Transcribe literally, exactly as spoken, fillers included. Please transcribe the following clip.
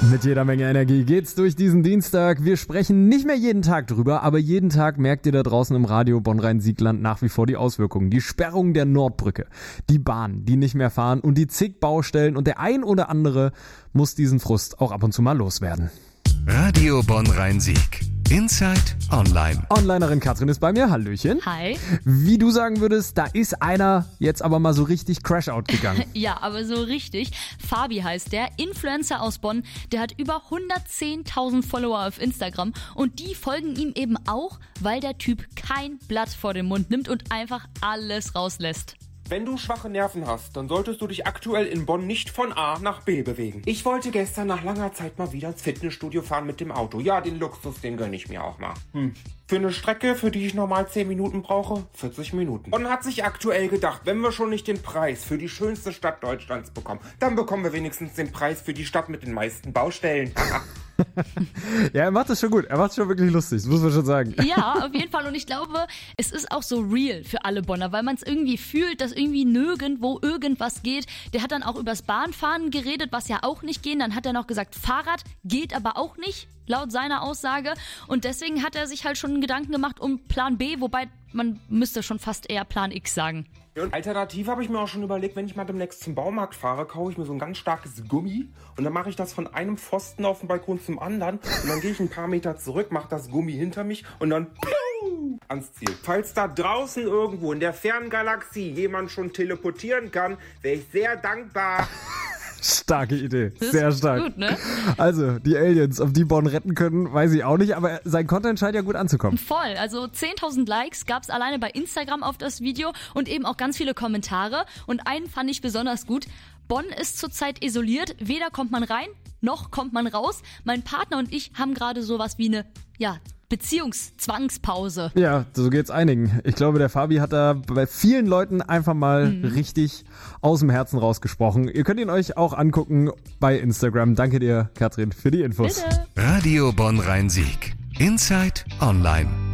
Mit jeder Menge Energie geht's durch diesen Dienstag. Wir sprechen nicht mehr jeden Tag drüber, aber jeden Tag merkt ihr da draußen im Radio Bonn-Rhein-Sieg-Land nach wie vor die Auswirkungen. Die Sperrung der Nordbrücke, die Bahnen, die nicht mehr fahren und die zig Baustellen, und der ein oder andere muss diesen Frust auch ab und zu mal loswerden. Radio Bonn-Rhein-Sieg. Inside Online. Onlinerin Katrin ist bei mir. Hallöchen. Hi. Wie du sagen würdest, da ist einer jetzt aber mal so richtig Crash-Out gegangen. Ja, aber so richtig. Fabi heißt der, Influencer aus Bonn. Der hat über hundertzehntausend Follower auf Instagram und die folgen ihm eben auch, weil der Typ kein Blatt vor den Mund nimmt und einfach alles rauslässt. Wenn du schwache Nerven hast, dann solltest du dich aktuell in Bonn nicht von A nach B bewegen. Ich wollte gestern nach langer Zeit mal wieder ins Fitnessstudio fahren mit dem Auto. Ja, den Luxus, den gönne ich mir auch mal. Hm. Für eine Strecke, für die ich normal zehn Minuten brauche, vierzig Minuten. Bonn hat sich aktuell gedacht, wenn wir schon nicht den Preis für die schönste Stadt Deutschlands bekommen, dann bekommen wir wenigstens den Preis für die Stadt mit den meisten Baustellen. Ja, er macht das schon gut. Er macht es schon wirklich lustig, das muss man schon sagen. Ja, auf jeden Fall. Und ich glaube, es ist auch so real für alle Bonner, weil man es irgendwie fühlt, dass irgendwie nirgendwo irgendwas geht. Der hat dann auch übers Bahnfahren geredet, was ja auch nicht geht. Dann hat er noch gesagt, Fahrrad geht aber auch nicht, laut seiner Aussage. Und deswegen hat er sich halt schon Gedanken gemacht um Plan B, wobei man müsste schon fast eher Plan X sagen. Und alternativ habe ich mir auch schon überlegt, wenn ich mal demnächst zum Baumarkt fahre, kaufe ich mir so ein ganz starkes Gummi und dann mache ich das von einem Pfosten auf dem Balkon zum anderen und dann gehe ich ein paar Meter zurück, mache das Gummi hinter mich und dann piu, ans Ziel. Falls da draußen irgendwo in der fernen Galaxie jemand schon teleportieren kann, wäre ich sehr dankbar. Starke Idee, Das sehr ist stark. gut, ne? Also, die Aliens, ob die Bonn retten können, weiß ich auch nicht, aber sein Content scheint ja gut anzukommen. Voll, also zehntausend Likes gab es alleine bei Instagram auf das Video und eben auch ganz viele Kommentare. Und einen fand ich besonders gut. Bonn ist zurzeit isoliert, weder kommt man rein, noch kommt man raus. Mein Partner und ich haben gerade sowas wie eine, ja, Beziehungszwangspause. Ja, so geht's einigen. Ich glaube, der Fabi hat da bei vielen Leuten einfach mal mhm. richtig aus dem Herzen rausgesprochen. Ihr könnt ihn euch auch angucken bei Instagram. Danke dir, Katrin, für die Infos. Bitte. Radio Bonn-Rhein-Sieg. Inside Online.